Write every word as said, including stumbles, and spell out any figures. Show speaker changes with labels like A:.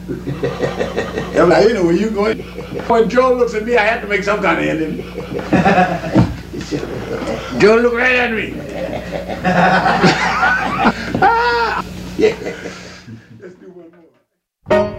A: I'm like, you know, where you going? When Joe looks at me, I have to make some kind of ending. Joe looked right at me. Yeah. Let's do one more.